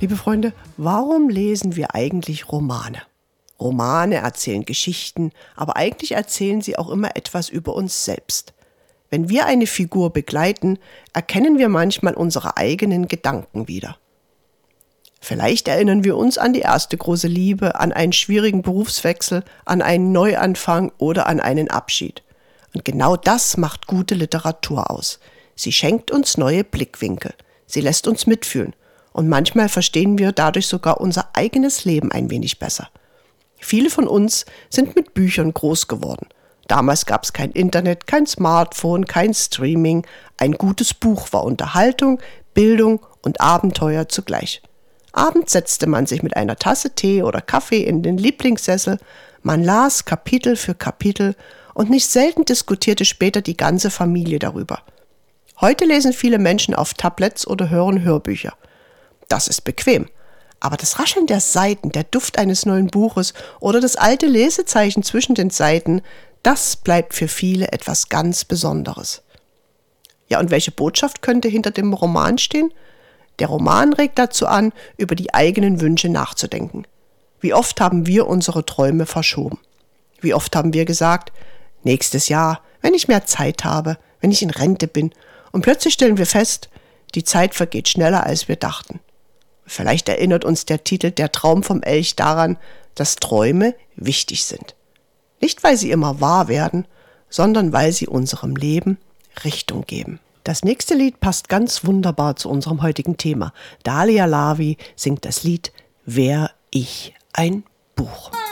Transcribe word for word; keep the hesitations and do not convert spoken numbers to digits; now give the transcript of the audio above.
Liebe Freunde, warum lesen wir eigentlich Romane? Romane erzählen Geschichten, aber eigentlich erzählen sie auch immer etwas über uns selbst. Wenn wir eine Figur begleiten, erkennen wir manchmal unsere eigenen Gedanken wieder. Vielleicht erinnern wir uns an die erste große Liebe, an einen schwierigen Berufswechsel, an einen Neuanfang oder an einen Abschied. Und genau das macht gute Literatur aus. Sie schenkt uns neue Blickwinkel. Sie lässt uns mitfühlen. Und manchmal verstehen wir dadurch sogar unser eigenes Leben ein wenig besser. Viele von uns sind mit Büchern groß geworden. Damals gab es kein Internet, kein Smartphone, kein Streaming. Ein gutes Buch war Unterhaltung, Bildung und Abenteuer zugleich. Abends setzte man sich mit einer Tasse Tee oder Kaffee in den Lieblingssessel, man las Kapitel für Kapitel und nicht selten diskutierte später die ganze Familie darüber. Heute lesen viele Menschen auf Tablets oder hören Hörbücher. Das ist bequem, aber das Rascheln der Seiten, der Duft eines neuen Buches oder das alte Lesezeichen zwischen den Seiten, das bleibt für viele etwas ganz Besonderes. Ja, und welche Botschaft könnte hinter dem Roman stehen? Der Roman regt dazu an, über die eigenen Wünsche nachzudenken. Wie oft haben wir unsere Träume verschoben? Wie oft haben wir gesagt, nächstes Jahr, wenn ich mehr Zeit habe, wenn ich in Rente bin, und plötzlich stellen wir fest, die Zeit vergeht schneller, als wir dachten. Vielleicht erinnert uns der Titel Der Traum vom Elch daran, dass Träume wichtig sind. Nicht, weil sie immer wahr werden, sondern weil sie unserem Leben Richtung geben. Das nächste Lied passt ganz wunderbar zu unserem heutigen Thema. Dalia Lavi singt das Lied Wär ich ein Buch.